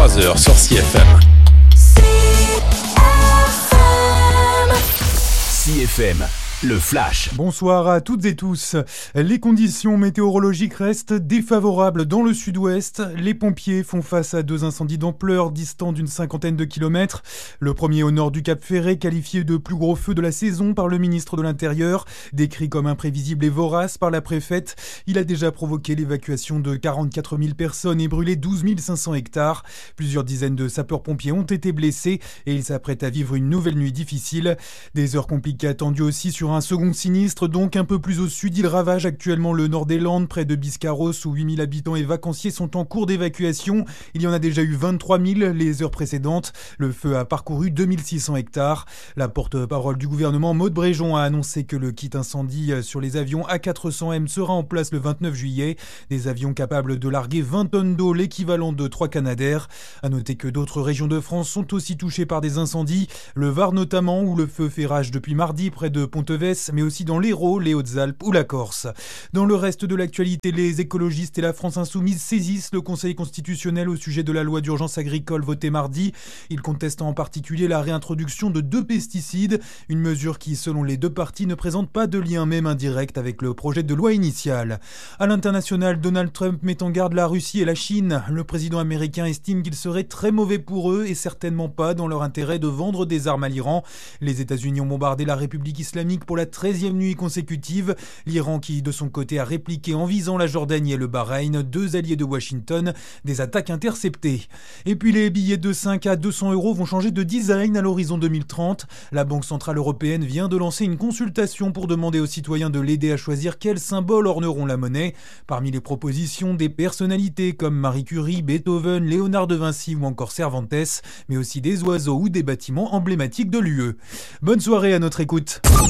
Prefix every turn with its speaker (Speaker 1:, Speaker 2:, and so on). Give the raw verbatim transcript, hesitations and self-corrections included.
Speaker 1: trois heures sur C F M. C F M. Le Flash.
Speaker 2: Bonsoir à toutes et tous. Les conditions météorologiques restent défavorables dans le sud-ouest. Les pompiers font face à deux incendies d'ampleur distants d'une cinquantaine de kilomètres. Le premier au nord du Cap Ferret, qualifié de plus gros feu de la saison par le ministre de l'Intérieur, décrit comme imprévisible et vorace par la préfète. Il a déjà provoqué l'évacuation de quarante-quatre mille personnes et brûlé douze mille cinq cents hectares. Plusieurs dizaines de sapeurs-pompiers ont été blessés et ils s'apprêtent à vivre une nouvelle nuit difficile. Des heures compliquées attendues aussi sur un second sinistre, donc un peu plus au sud. Il ravage actuellement le nord des Landes, près de Biscarrosse, où huit mille habitants et vacanciers sont en cours d'évacuation. Il y en a déjà eu vingt-trois mille les heures précédentes. Le feu a parcouru deux mille six cents hectares. La porte-parole du gouvernement, Maud Bréjon, a annoncé que le kit incendie sur les avions A quatre cents M sera en place le vingt-neuf juillet. Des avions capables de larguer vingt tonnes d'eau, l'équivalent de trois Canadair. À noter que d'autres régions de France sont aussi touchées par des incendies. Le Var notamment, où le feu fait rage depuis mardi près de Pontevedra, mais aussi dans l'Hérault, les Hautes-Alpes ou la Corse. Dans le reste de l'actualité, les écologistes et la France Insoumise saisissent le Conseil constitutionnel au sujet de la loi d'urgence agricole votée mardi. Ils contestent en particulier la réintroduction de deux pesticides, une mesure qui, selon les deux parties, ne présente pas de lien même indirect avec le projet de loi initial. À l'international, Donald Trump met en garde la Russie et la Chine. Le président américain estime qu'il serait très mauvais pour eux et certainement pas dans leur intérêt de vendre des armes à l'Iran. Les États-Unis ont bombardé la République islamique pour la treizième nuit consécutive. L'Iran qui, de son côté, a répliqué en visant la Jordanie et le Bahreïn, deux alliés de Washington, des attaques interceptées. Et puis les billets de cinq à deux cents euros vont changer de design à l'horizon deux mille trente. La Banque Centrale Européenne vient de lancer une consultation pour demander aux citoyens de l'aider à choisir quels symboles orneront la monnaie. Parmi les propositions, des personnalités comme Marie Curie, Beethoven, Léonard de Vinci ou encore Cervantes, mais aussi des oiseaux ou des bâtiments emblématiques de l'U E. Bonne soirée à notre écoute.